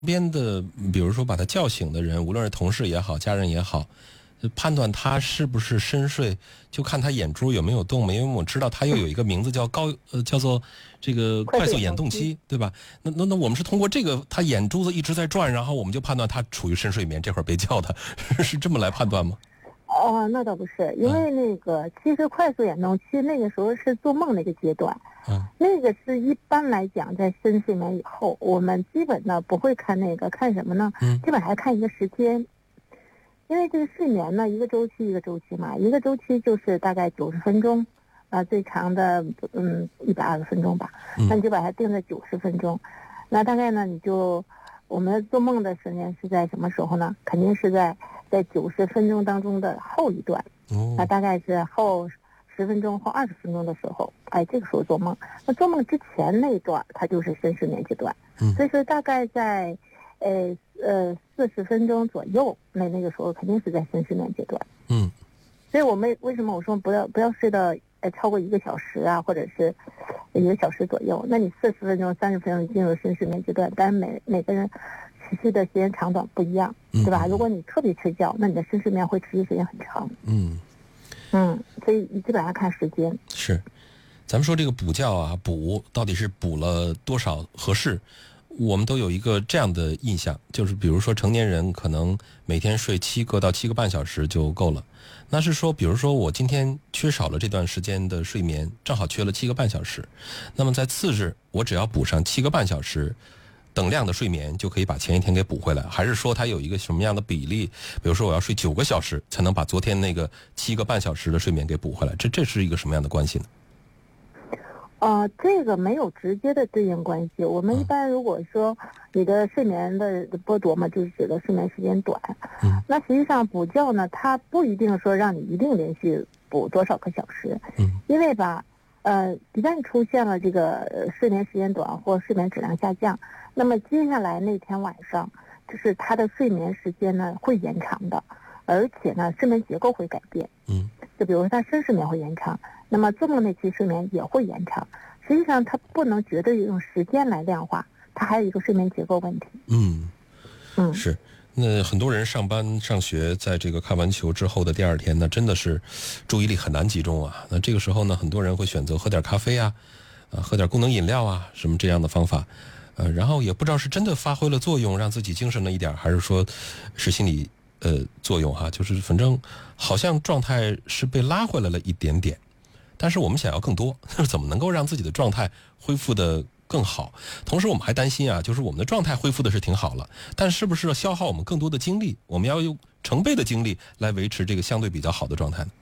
边的，比如说把他叫醒的人，无论是同事也好，家人也好，判断他是不是深睡，就看他眼珠有没有动。因为我知道他又有一个名字叫叫做这个快速眼动期，对吧？那我们是通过这个，他眼珠子一直在转，然后我们就判断他处于深睡眠，这会儿别叫他，是这么来判断吗？ 那倒不是，因为其实快速眼动期那个时候是做梦那个阶段，那个是一般来讲在深睡眠以后，我们基本呢不会看看什么呢？基本还看一个时间，因为这个睡眠呢一个周期嘛，一个周期就是大概90分钟，最长的120分钟吧，那你就把它定在90分钟，那大概呢我们做梦的时间是在什么时候呢？肯定是在90分钟当中的后一段，那大概是后10分钟或20分钟的时候，这个时候做梦。那做梦之前那一段，它就是深睡眠阶段。所以说大概在40分钟左右，那个时候肯定是在深睡眠阶段。所以我们为什么我说不要睡到超过1个小时啊，或者是1个小时左右？那你40分钟、30分钟进入深睡眠阶段，但是每个人持续的时间长短不一样，对吧？如果你特别睡觉，那你的深睡眠会持续时间很长。所以基本上看时间。 是，咱们说这个补觉啊，补到底是补了多少合适？我们都有一个这样的印象，就是比如说成年人可能每天睡7个到7个半小时就够了。那是说，比如说我今天缺少了这段时间的睡眠，正好缺了7个半小时，那么在次日我只要补上7个半小时等量的睡眠，就可以把前一天给补回来？还是说它有一个什么样的比例？比如说我要睡9个小时才能把昨天那个7个半小时的睡眠给补回来，这是一个什么样的关系呢？ 这个没有直接的对应关系。我们一般如果说你的睡眠的剥夺嘛，就是指的睡眠时间短。那实际上补觉呢，它不一定说让你一定连续补多少个小时。因为吧，一旦出现了这个睡眠时间短或睡眠质量下降，那么接下来那天晚上，就是他的睡眠时间呢会延长的，而且呢睡眠结构会改变。就比如说他深睡眠会延长，那么做梦那期睡眠也会延长。实际上它不能绝对用时间来量化，它还有一个睡眠结构问题。 是。那很多人上班上学，在这个看完球之后的第二天呢，真的是注意力很难集中啊。那这个时候呢，很多人会选择喝点咖啡啊，喝点功能饮料啊，什么这样的方法。然后也不知道是真的发挥了作用，让自己精神了一点，还是说是心理作用哈，就是反正好像状态是被拉回来了一点点，但是我们想要更多，怎么能够让自己的状态恢复的更好？同时我们还担心啊，就是我们的状态恢复的是挺好了，但是不是消耗我们更多的精力？我们要用成倍的精力来维持这个相对比较好的状态呢？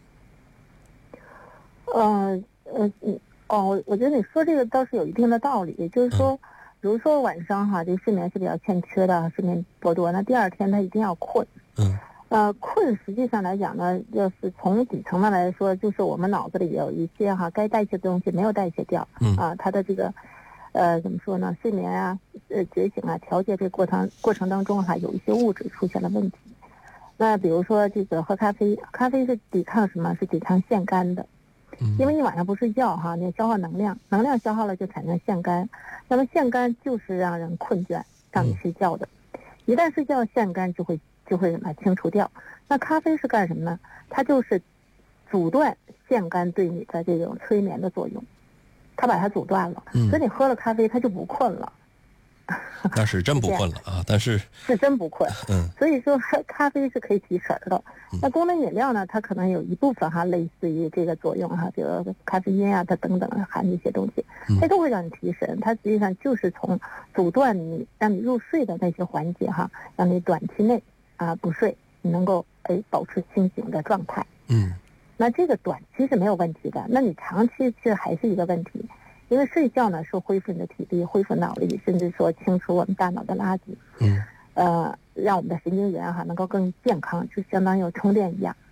我觉得你说这个倒是有一定的道理，就是说，比如说晚上哈，这个睡眠是比较欠缺的，睡眠剥夺，那第二天他一定要困。困实际上来讲呢，要是从底层的来说，就是我们脑子里有一些该代谢的东西没有代谢掉，它的这个怎么说呢，睡眠啊觉醒啊调节这个过程当中有一些物质出现了问题。那比如说这个喝咖啡是抵抗什么？是抵抗腺苷的。因为你晚上不睡觉你消耗能量消耗了就产生腺苷，那么腺苷就是让人困倦，让你睡觉的。一旦睡觉，腺苷就会清除掉。那咖啡是干什么呢？它就是阻断腺苷对你的这种催眠的作用，它把它阻断了，所以你喝了咖啡它就不困了。 那是真不困了啊！但是真不困。所以说咖啡是可以提神的。那功能饮料呢，它可能有一部分类似于这个作用比如咖啡因啊，它等等含一些东西，它都会让你提神。它实际上就是从阻断你让你入睡的那些环节让你短期内不睡，你能够保持清醒的状态。那这个短期是没有问题的，那你长期其实还是一个问题。因为睡觉呢是恢复你的体力，恢复脑力，甚至说清除我们大脑的垃圾，让我们的神经元能够更健康，就相当于有充电一样。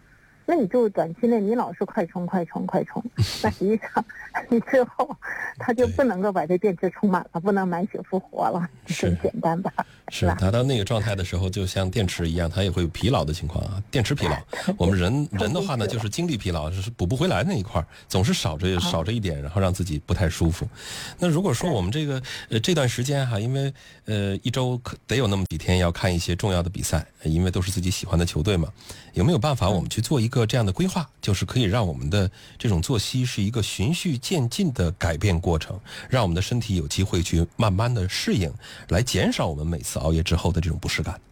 那你就短期内你老是快充，那实际上你最后它就不能够把这电池充满了，不能满血复活了， 是很简单吧？ 是达到那个状态的时候，就像电池一样，它也会有疲劳的情况啊。电池疲劳，我们人的话呢，就是精力疲劳，就是补不回来那一块，总是少着一点，然后让自己不太舒服。那如果说我们这段时间哈，因为一周得有那么几天要看一些重要的比赛，因为都是自己喜欢的球队嘛，有没有办法我们去做一个这样的规划，就是可以让我们的这种作息是一个循序渐进的改变过程，让我们的身体有机会去慢慢的适应，来减少我们每次熬夜之后的这种不适感？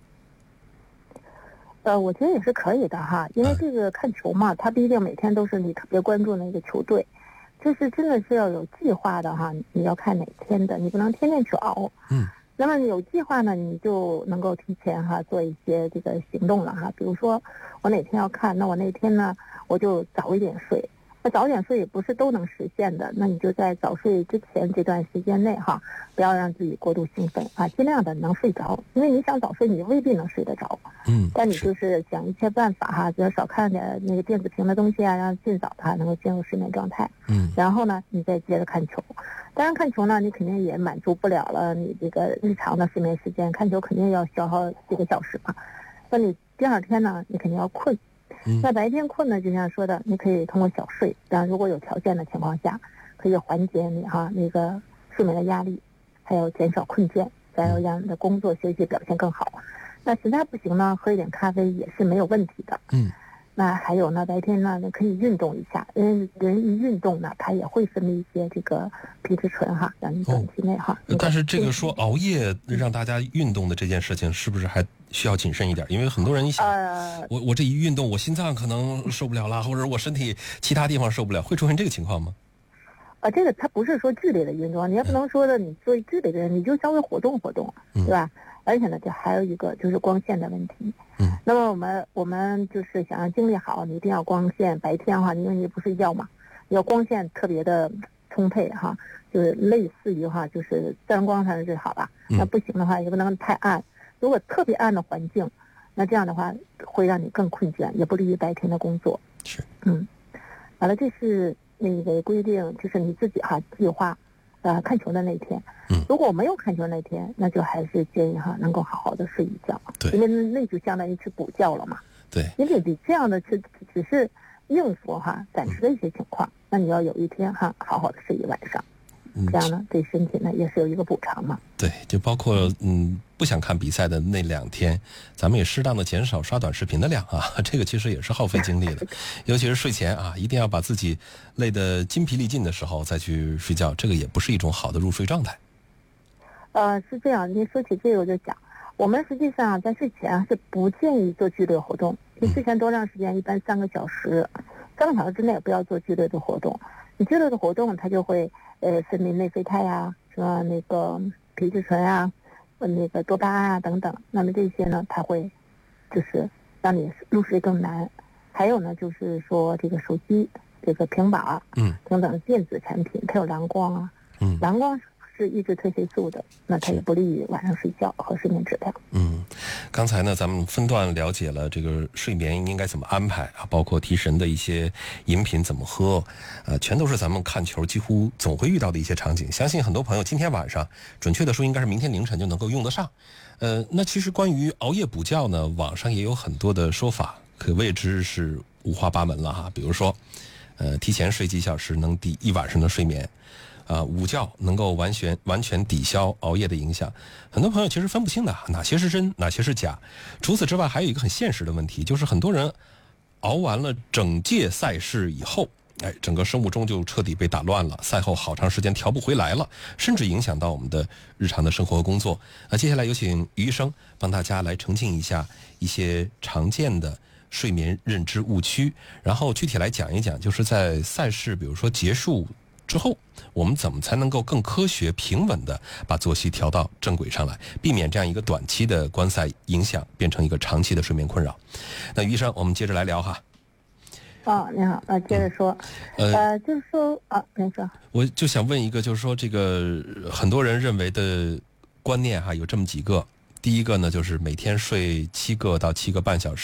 我觉得也是可以的哈，因为这个看球嘛，它不一定每天都是你特别关注那个球队，就是真的是要有计划的哈，你要看哪天的，你不能天天去熬。那么有计划呢，你就能够提前哈做一些这个行动了哈。比如说我哪天要看，那我那天呢我就早一点睡。那早点睡也不是都能实现的，那你就在早睡之前这段时间内哈，不要让自己过度兴奋啊，尽量的能睡着。因为你想早睡，你未必能睡得着。但你就是想一切办法哈，只要少看点那个电子屏的东西啊，让尽早的能够进入睡眠状态。然后呢，你再接着看球。当然看球呢，你肯定也满足不了了你这个日常的睡眠时间，看球肯定要消耗几个小时嘛。那你第二天呢，你肯定要困。那白天困呢，就像说的，你可以通过小睡，当然如果有条件的情况下，可以缓解你那个睡眠的压力，还有减少困倦，再有让你的工作学习表现更好。那实在不行呢，喝一点咖啡也是没有问题的。那还有呢，白天呢，你可以运动一下，因为人一运动呢，它也会分泌一些这个皮质醇哈，让你短期内哈。 但是这个说熬夜让大家运动的这件事情，是不是还需要谨慎一点？因为很多人一想，我这一运动，我心脏可能受不了了，或者我身体其他地方受不了，会出现这个情况吗？ 这个它不是说剧烈的运动，你也不能说的你做剧烈的人，你就稍微活动活动，对吧？而且呢，这还有一个就是光线的问题。那么我们就是想让精力好，你一定要光线白天哈，因为你不睡觉嘛，要光线特别的充沛哈，就是类似于哈，就是自然光才是最好吧。那不行的话，也不能太暗。如果特别暗的环境，那这样的话会让你更困倦，也不利于白天的工作。 是。 完了，这是那个规定，就是你自己哈计划。看球的那天，如果我没有看球那天，那就还是建议哈能够好好的睡一觉， 对， 因为那就相当于是补觉了嘛。 对， 因为你这样的只是应付哈暂时的一些情况，那你要有一天哈好好的睡一晚上，这样呢对身体呢也是有一个补偿嘛。 对，就包括不想看比赛的那2天，咱们也适当的减少刷短视频的量啊，这个其实也是耗费精力的，尤其是睡前啊，一定要把自己累得筋疲力尽的时候再去睡觉，这个也不是一种好的入睡状态。 是这样，您说起这个我就讲，我们实际上在睡前是不建议做剧烈活动，你睡前多长时间？一般3个小时，3个小时之内不要做剧烈的活动。你剧烈的活动，它就会分泌内啡肽呀，什么那个皮质醇啊，那个多巴胺啊等等。那么这些呢，它会就是让你入睡更难。还有呢，就是说这个手机、这个平板等等电子产品，它有蓝光啊，蓝光是抑制褪黑素的，那它也不利于晚上睡觉和睡眠质量。 刚才呢，咱们分段了解了这个睡眠应该怎么安排啊，包括提神的一些饮品怎么喝，全都是咱们看球几乎总会遇到的一些场景。相信很多朋友今天晚上，准确的说应该是明天凌晨就能够用得上。那其实关于熬夜补觉呢，网上也有很多的说法，可谓之是五花八门了哈。比如说，提前睡几小时能抵1晚上的睡眠。午觉能够完全抵消熬夜的影响，很多朋友其实分不清的，哪些是真，哪些是假。除此之外，还有一个很现实的问题，就是很多人熬完了整届赛事以后，整个生物钟就彻底被打乱了，赛后好长时间调不回来了，甚至影响到我们的日常的生活和工作。接下来有请于医生帮大家来澄清一下一些常见的睡眠认知误区，然后具体来讲一讲，就是在赛事比如说结束之后，我们怎么才能够更科学平稳的把作息调到正轨上来，避免这样一个短期的观赛影响变成一个长期的睡眠困扰。那于医生，我们接着来聊哈。 你好，接着说，就是说您说， 我就想问一个，就是说这个很多人认为的观念哈，有这么几个。第一个呢，就是每天睡7个到7个半小时，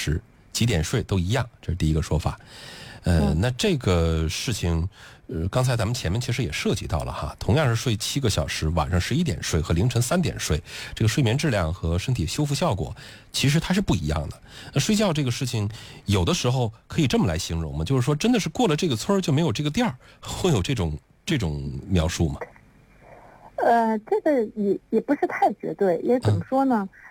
几点睡都一样，这是第一个说法。那这个事情，刚才咱们前面其实也涉及到了哈，同样是睡7个小时，晚上11点睡和凌晨3点睡，这个睡眠质量和身体修复效果其实它是不一样的。那睡觉这个事情，有的时候可以这么来形容吗？就是说，真的是过了这个村就没有这个店儿，会有这种描述吗？ 这个也不是太绝对，因为怎么说呢？